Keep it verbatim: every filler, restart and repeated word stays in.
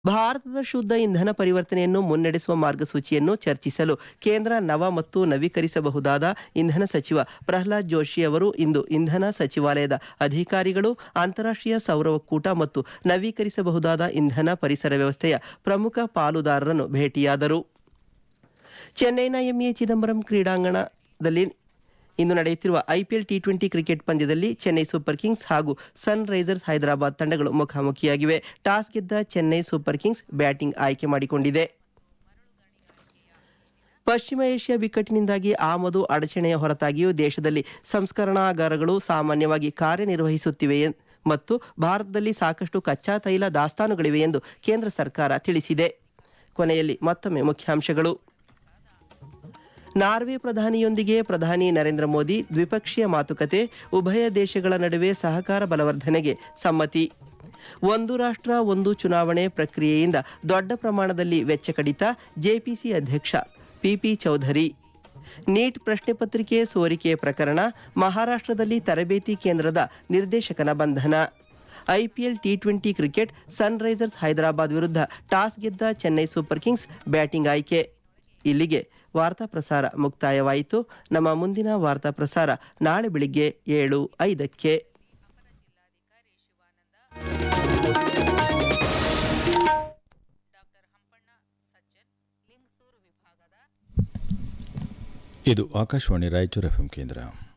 ಭಾರತದ ಶುದ್ಧ ಇಂಧನ ಪರಿವರ್ತನೆಯನ್ನು ಮುನ್ನಡೆಸುವ ಮಾರ್ಗಸೂಚಿಯನ್ನು ಚರ್ಚಿಸಲು ಕೇಂದ್ರ ನವ ಮತ್ತು ನವೀಕರಿಸಬಹುದಾದ ಇಂಧನ ಸಚಿವ ಪ್ರಹ್ಲಾದ್ ಜೋಶಿ ಅವರು ಇಂದು ಇಂಧನ ಸಚಿವಾಲಯದ ಅಧಿಕಾರಿಗಳು, ಅಂತಾರಾಷ್ಟ್ರೀಯ ಸೌರ ಒಕ್ಕೂಟ ಮತ್ತು ನವೀಕರಿಸಬಹುದಾದ ಇಂಧನ ಪರಿಸರ ವ್ಯವಸ್ಥೆಯ ಪ್ರಮುಖ ಪಾಲುದಾರರನ್ನು ಭೇಟಿಯಾದರು. ಚೆನ್ನೈನ ಎಂಎ ಚಿದಂಬರಂ ಕ್ರೀಡಾಂಗಣದಲ್ಲಿ ಇಂದು ನಡೆಯುತ್ತಿರುವ ಐಪಿಎಲ್ ಟಿ ಟ್ವೆಂಟಿ ಕ್ರಿಕೆಟ್ ಪಂದ್ಯದಲ್ಲಿ ಚೆನ್ನೈ ಸೂಪರ್ ಕಿಂಗ್ಸ್ ಹಾಗೂ ಸನ್ ರೈಸರ್ಸ್ ಹೈದರಾಬಾದ್ ತಂಡಗಳು ಮುಖಾಮುಖಿಯಾಗಿವೆ. ಟಾಸ್ ಗೆದ್ದ ಚೆನ್ನೈ ಸೂಪರ್ ಕಿಂಗ್ಸ್ ಬ್ಯಾಟಿಂಗ್ ಆಯ್ಕೆ ಮಾಡಿಕೊಂಡಿದೆ. ಪಶ್ಚಿಮ ಏಷ್ಯಾ ಬಿಕ್ಕಟ್ಟಿನಿಂದಾಗಿ ಆಮದು ಅಡಚಣೆಯ ಹೊರತಾಗಿಯೂ ದೇಶದಲ್ಲಿ ಸಂಸ್ಕರಣಾಗಾರಗಳು ಸಾಮಾನ್ಯವಾಗಿ ಕಾರ್ಯನಿರ್ವಹಿಸುತ್ತಿವೆ ಮತ್ತು ಭಾರತದಲ್ಲಿ ಸಾಕಷ್ಟು ಕಚ್ಚಾ ತೈಲ ದಾಸ್ತಾನುಗಳಿವೆ ಎಂದು ಕೇಂದ್ರ ಸರ್ಕಾರ ತಿಳಿಸಿದೆ. ಕೊನೆಯಲ್ಲಿ ಮತ್ತೊಮ್ಮೆ ಮುಖ್ಯಾಂಶಗಳು. ನಾರ್ವೆ ಪ್ರಧಾನಿಯೊಂದಿಗೆ ಪ್ರಧಾನಿ ನರೇಂದ್ರ ಮೋದಿ ದ್ವಿಪಕ್ಷೀಯ ಮಾತುಕತೆ, ಉಭಯ ದೇಶಗಳ ನಡುವೆ ಸಹಕಾರ ಬಲವರ್ಧನೆಗೆ ಸಮ್ಮತಿ. ಒಂದು ರಾಷ್ಟ್ರ ಒಂದು ಚುನಾವಣೆ ಪ್ರಕ್ರಿಯೆಯಿಂದ ದೊಡ್ಡ ಪ್ರಮಾಣದಲ್ಲಿ ವೆಚ್ಚ ಕಡಿತ, ಜೆಪಿಸಿ ಅಧ್ಯಕ್ಷ ಪಿಪಿ ಚೌಧರಿ. ನೀಟ್ ಪ್ರಶ್ನೆ ಪತ್ರಿಕೆ ಸೋರಿಕೆ ಪ್ರಕರಣ, ಮಹಾರಾಷ್ಟ್ರದಲ್ಲಿ ತರಬೇತಿ ಕೇಂದ್ರದ ನಿರ್ದೇಶಕನ ಬಂಧನ. ಐಪಿಎಲ್ ಟಿ ಟ್ವೆಂಟಿ ಕ್ರಿಕೆಟ್, ಸನ್ ರೈಸರ್ಸ್ ಹೈದರಾಬಾದ್ ವಿರುದ್ಧ ಟಾಸ್ ಗೆದ್ದ ಚೆನ್ನೈ ಸೂಪರ್ ಕಿಂಗ್ಸ್ ಬ್ಯಾಟಿಂಗ್ ಆಯ್ಕೆ. ಇಲ್ಲಿಗೆ ವಾರ್ತಾ ಪ್ರಸಾರ ಮುಕ್ತಾಯವಾಯಿತು. ನಮ್ಮ ಮುಂದಿನ ವಾರ್ತಾ ಪ್ರಸಾರ ನಾಳೆ ಬೆಳಿಗ್ಗೆ ಏಳು ಐದಕ್ಕೆ. ಇದು ಆಕಾಶವಾಣಿ ರಾಯಚೂರು ಎಫ್ಎಂ ಕೇಂದ್ರ.